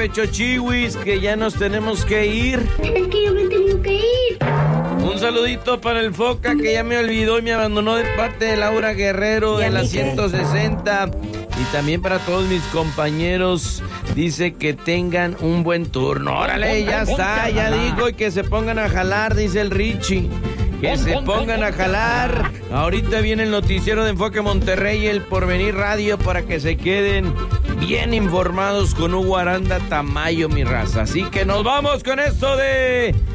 Pecho Chihuis, que ya nos tenemos que ir. Es que yo me tengo que ir. Un saludito para el Foca, que ya me olvidó y me abandonó, de parte de Laura Guerrero de la 160. Y también para todos mis compañeros, dice que tengan un buen turno. Órale, ya está, ya digo, y que se pongan a jalar, dice el Richie. Que se pongan a jalar. Ahorita viene el noticiero de Enfoque Monterrey y el Porvenir Radio para que se queden bien informados con Hugo Aranda Tamayo, mi raza. Así que nos vamos con esto de